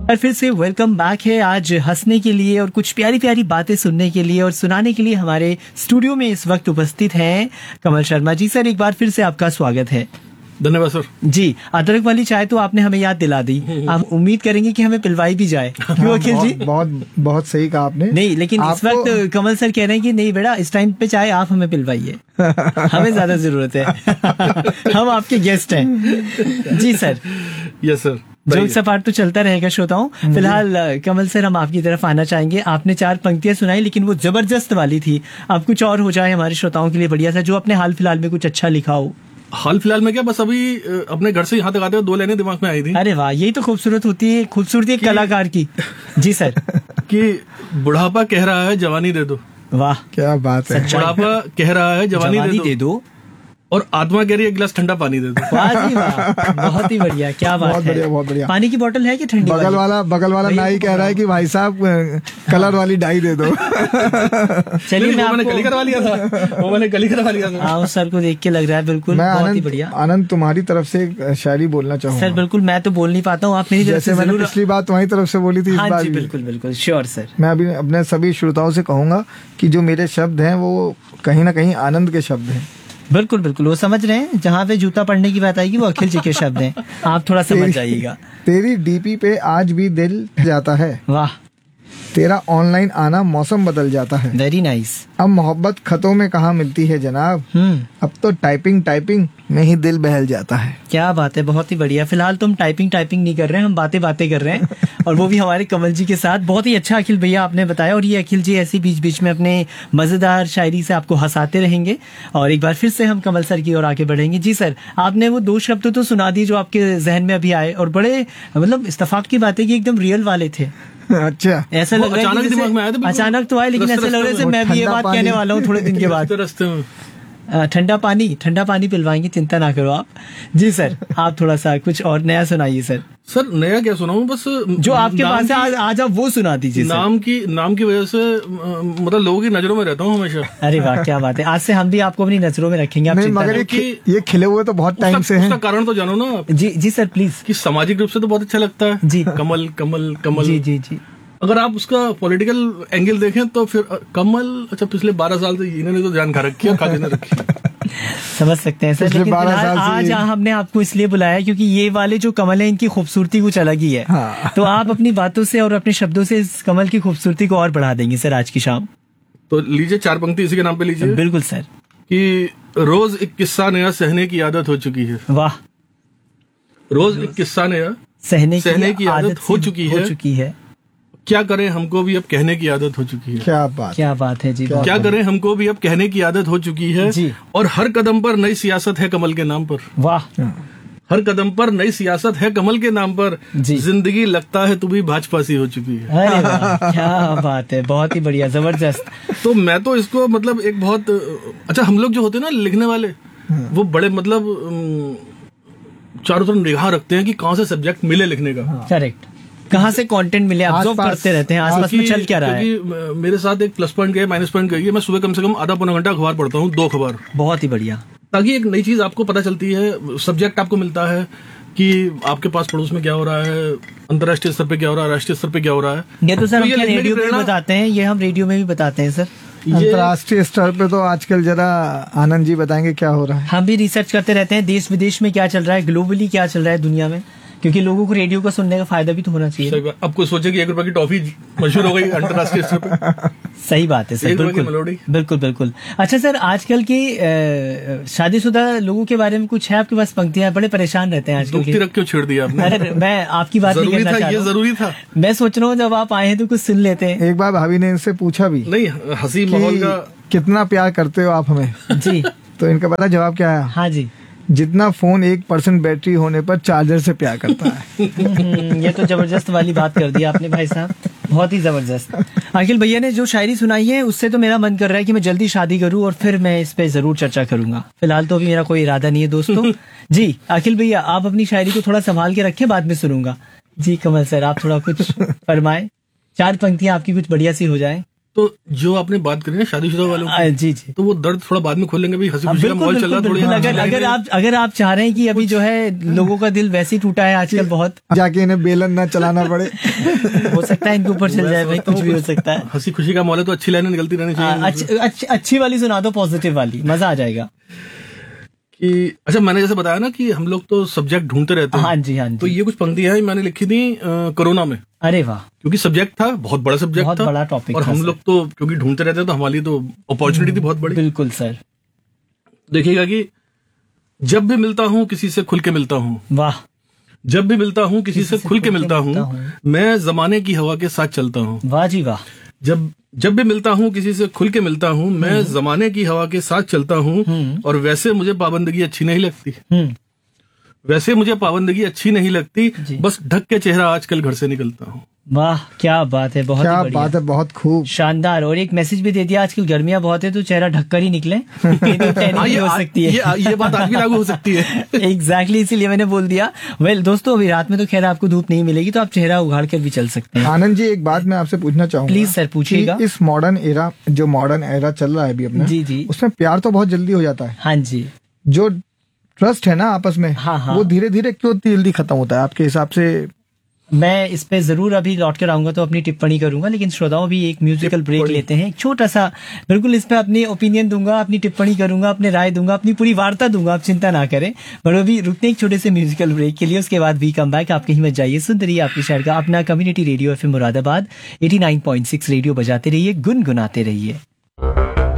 और फिर से वेलकम बैक है आज हंसने के लिए और कुछ प्यारी प्यारी बातें सुनने के लिए और सुनाने के लिए हमारे स्टूडियो में इस वक्त उपस्थित हैं कमल शर्मा जी। सर एक बार फिर से आपका स्वागत है। धन्यवाद सर जी। अदरक वाली चाय तो आपने हमें याद दिला दी, हम उम्मीद करेंगे कि हमें पिलवाई भी जाए। क्यों अखिल जी? बहुत सही कहा आपने। नहीं लेकिन इस वक्त कमल सर कह रहे हैं कि नहीं बेटा इस टाइम पे चाय आप हमें पिलवाइए, हमें ज्यादा जरूरत है। हम आपके गेस्ट हैं। जी सर। Yes sir. जोक सपाट तो चलता रहेगा श्रोताओं। फिलहाल कमल सर हम आपकी तरफ आना चाहेंगे। आपने 4 पंक्तियां सुनाई लेकिन वो जबरदस्त वाली थी। अब कुछ और हो जाए हमारे श्रोताओं के लिए बढ़िया सा, जो अपने हाल फिलहाल में कुछ अच्छा लिखा हो। हाल फिलहाल में क्या, बस अभी अपने घर से यहाँ तक आते हुए 2 लाइनें दिमाग में आई थी। अरे वाह, यही तो खूबसूरत होती है, खूबसूरती एक कलाकार की। जी सर। कि बुढ़ापा कह रहा है जवानी दे दो। वाह क्या बात है। बुढ़ापा कह रहा है जवानी दे दो और आत्मा कह रही है एक गिलास ठंडा पानी दे दो। वाह जी वाह, बहुत ही बढ़िया, क्या बात है। बहुत बढ़िया। पानी की बोतल है कि ठंडी? बगल वाला नाई कह रहा है कि भाई साहब कलर वाली डाई दे दो। चलिए मैंने कल ही करवा लिया था, वो मैंने कल ही करवा लिया था। हाँ सर को देख के लग रहा है बिल्कुल। बहुत ही बढ़िया। आनंद तुम्हारी तरफ से एक शायरी बोलना चाहूँगा। सर बिल्कुल, मैं तो बोल नहीं पाता हूँ, आप मेरी तरफ से जैसे मैंने जरूर। पिछली बार तुम्हारी तरफ से बोली थी, इस बार बिल्कुल बिल्कुल श्योर सर। मैं अभी अपने सभी श्रोताओं से कहूंगा कि जो मेरे शब्द हैं वो कहीं ना कहीं आनंद के शब्द हैं। बिल्कुल बिल्कुल, वो समझ रहे हैं। जहाँ पे जूता पड़ने की बात आएगी वो अखिल जी के शब्द हैं, आप थोड़ा समझ जाइएगा। तेरी डीपी पे आज भी दिल जाता है। वाह। तेरा ऑनलाइन आना मौसम बदल जाता है। Very nice. अब मोहब्बत खतों में कहाँ मिलती है जनाब, अब तो टाइपिंग में ही दिल बहल जाता है। क्या बात है, बहुत ही बढ़िया। फिलहाल तो हम टाइपिंग नहीं कर रहे हैं, हम बातें कर रहे हैं और वो भी हमारे कमल जी के साथ। बहुत ही अच्छा अखिल भैया आपने बताया। और ये अखिल जी ऐसी बीच बीच में अपने मजेदार शायरी से आपको हंसाते रहेंगे। और एक बार फिर से हम कमल सर की ओर आगे बढ़ेंगे। जी सर, आपने वो 2 शब्द तो सुना दिए जो आपके जहन में अभी आए और बड़े मतलब इत्तेफाक की बातें की, एकदम रियल वाले थे। अच्छा, ऐसा लग रहा है दिमाग में आया था। अचानक तो आए, लेकिन ऐसा लग रहा है मैं भी ये बात कहने वाला हूँ थोड़े दिन के बाद। रास्ते में ठंडा पानी पिलवाएंगे, चिंता ना करो आप। जी सर, आप थोड़ा सा कुछ और नया सुनाइए सर। सर नया क्या सुनाऊं, बस जो आपके पास है आज आप वो सुना दीजिए। नाम की वजह से मतलब लोगों की नजरों में रहता हूँ हमेशा। अरे वाह, क्या बात है। आज से हम भी आपको अपनी नजरों में रखेंगे। आप मगर ये खिले हुए तो बहुत टाइम से हैं। उसका कारण तो जानो ना आप। जी सर प्लीज। कि सामाजिक रूप से तो बहुत अच्छा लगता है जी। कमल कमल कमल। जी। अगर आप उसका पॉलिटिकल एंगल देखें तो फिर कमल, अच्छा पिछले 12 साल से इन्होंने तो ध्यान खा रखी है, खाते रखी। समझ सकते हैं सर। लेकिन आज हमने आपको इसलिए बुलाया क्योंकि ये वाले जो कमल है इनकी खूबसूरती कुछ अलग ही है। हाँ। तो आप अपनी बातों से और अपने शब्दों से इस कमल की खूबसूरती को और बढ़ा देंगे सर आज की शाम। तो लीजिए 4 पंक्ति इसी के नाम पे लीजिए। बिल्कुल सर। कि रोज एक किस्सा नया सहने की आदत हो चुकी है। वाह। रोज एक किस्सा नया सहने की आदत हो चुकी है। क्या करें हमको भी अब कहने की आदत हो चुकी है। क्या बात है जी। क्या करें हमको भी अब कहने की आदत हो चुकी है जी। और हर कदम पर नई सियासत है कमल के नाम पर। वाह। हर कदम पर नई सियासत है कमल के नाम पर। जिंदगी लगता है तू भी भाजपा सी हो चुकी है। अरे वाह, क्या बात है, बहुत ही बढ़िया, जबरदस्त। तो मैं तो इसको मतलब एक बहुत अच्छा, हम लोग जो होते हैं ना लिखने वाले, वो बड़े मतलब चारों तरफ निगाह रखते हैं कि कहाँ से सब्जेक्ट मिले लिखने का। करेक्ट, कहाँ से कंटेंट मिले, ऑब्जर्व करते रहते हैं आसपास में चल क्या रहा है। क्योंकि मेरे साथ एक प्लस पॉइंट गया, माइनस पॉइंट गई है। मैं सुबह कम से कम आधा पौना घंटा अखबार पढ़ता हूँ, 2 अखबार। बहुत ही बढ़िया। ताकि एक नई चीज आपको पता चलती है, सब्जेक्ट आपको मिलता है कि आपके पास पड़ोस में क्या हो रहा है, अंतर्राष्ट्रीय स्तर पे क्या हो रहा है, राष्ट्रीय स्तर पे क्या हो रहा है। ये तो सर हम रेडियो में बताते हैं, ये हम रेडियो में भी बताते हैं सर। अंतर्राष्ट्रीय स्तर पे तो आजकल जरा आनंद जी बताएंगे क्या हो रहा है। हम भी रिसर्च करते रहते हैं, देश विदेश में क्या चल रहा है, ग्लोबली क्या चल रहा है दुनिया में, क्योंकि लोगों को रेडियो का सुनने का फायदा भी तो होना चाहिए। अब कोई सोचे कि 1 रुपए की टॉफी मशहूर हो गई अंतर्राष्ट्रीय स्तर पे। सही बात है सर, बिल्कुल। अच्छा सर, आजकल की शादीशुदा लोगों के बारे में कुछ है आपके पास पंक्तियां? बड़े परेशान रहते हैं आजकल। रख क्यों छेड़ दिया आपने? अरे मैं आपकी बात नहीं करना चाह रहा हूं। ये जरूरी था। मैं सोच रहा हूँ जब आप आए हैं तो कुछ सुन लेते हैं। एक बार भाभी ने इनसे पूछा भी, नहीं हंसी माहौल का, कितना प्यार करते हो आप हमें जी। तो इनका पता जवाब क्या है? हाँ जी, जितना फोन 1% बैटरी होने पर चार्जर से प्यार करता है। ये तो जबरदस्त वाली बात कर दी आपने भाई साहब, बहुत ही जबरदस्त। अखिल भैया ने जो शायरी सुनाई है उससे तो मेरा मन कर रहा है कि मैं जल्दी शादी करूं और फिर मैं इस पे जरूर चर्चा करूंगा। फिलहाल तो अभी मेरा कोई इरादा नहीं है दोस्तों। जी अखिल भैया, आप अपनी शायरी को थोड़ा संभाल के रखें, बाद में सुनूंगा। जी कमल सर, आप थोड़ा कुछ फरमाएं, 4 पंक्तियां आपकी कुछ बढ़िया सी हो जाए। तो जो आपने बात करी ना शादीशुदा वालों की, जी जी, तो वो दर्द थोड़ा बाद में खोलेंगे भाई, हंसी खुशी का माहौल चल रहा है थोड़ी। अगर आप चाह रहे हैं कि अभी जो है लोगों का दिल वैसे ही टूटा है आजकल बहुत, जाके इन्हें बेलन ना चलाना पड़े। हो सकता है इनके ऊपर चल जाए भाई, कुछ भी हो सकता है। हंसी खुशी का माहौल है तो अच्छी लाइनें निकलती रहनी चाहिए। अच्छी वाली सुना दो, पॉजिटिव वाली, मजा आ जाएगा। कि अच्छा, मैंने जैसे बताया ना कि हम लोग तो सब्जेक्ट ढूंढते रहते हैं। हाँ जी, हाँ जी। तो ये कुछ पंक्तियां मैंने लिखी थी कोरोना में। अरे वाह, क्योंकि सब्जेक्ट था, बहुत बड़ा सब्जेक्ट था, बहुत बड़ा टॉपिक, और हम लोग तो क्योंकि ढूंढते रहते हैं तो हमारी तो अपॉर्चुनिटी थी बहुत बड़ी। बिल्कुल सर। देखिएगा कि जब भी मिलता हूँ किसी से खुल के मिलता हूँ, वाह, जब भी मिलता हूँ किसी से खुल के मिलता हूँ, मैं जमाने की हवा के साथ चलता हूँ। वाह जी वाह। जब भी मिलता हूँ किसी से खुल के मिलता हूँ, मैं जमाने की हवा के साथ चलता हूँ, और वैसे मुझे पाबंदगी अच्छी नहीं लगती, वैसे मुझे पाबंदगी अच्छी नहीं लगती, बस ढक के चेहरा आजकल घर से निकलता हूँ। वाह, क्या बात है, बहुत क्या बात है, बहुत खूब, शानदार। और एक मैसेज भी दे दिया, आजकल गर्मियां बहुत है तो चेहरा ढककर ही निकले। ये हो सकती है, ये बात आज भी लागू हो सकती है। एग्जैक्टली, इसीलिए मैंने बोल दिया। वेल दोस्तों, अभी रात में तो खैर आपको धूप नहीं मिलेगी, तो आप चेहरा उघाड़ कर भी चल सकते हैं। आनंद जी, एक बात मैं आपसे पूछना चाहूंगा। प्लीज सर, पूछिएगा। इस मॉडर्न एरा चल रहा है अभी अपना, जी जी, उसमें प्यार तो बहुत जल्दी हो जाता है। हाँ जी। जो ट्रस्ट है ना आपस में, हाँ, वो धीरे धीरे क्यों जल्दी खत्म होता है आपके हिसाब से? मैं इस पे जरूर अभी लौट कर आऊंगा तो अपनी टिप्पणी करूंगा, लेकिन श्रोताओं भी एक म्यूजिकल ब्रेक लेते हैं, एक छोटा सा। बिल्कुल इस पे अपनी ओपिनियन दूंगा, अपनी टिप्पणी करूंगा, अपनी राय दूंगा, अपनी पूरी वार्ता दूंगा, आप चिंता ना करें। पर अभी रुकते एक छोटे से म्यूजिकल ब्रेक के लिए, उसके बाद वी कम बैक। आप कहीं मत जाइए, सुनते रहिए आपके शहर का अपना community radio FM Moradabad 89.6 radio बजाते रहिए, गुनगुनाते रहिए।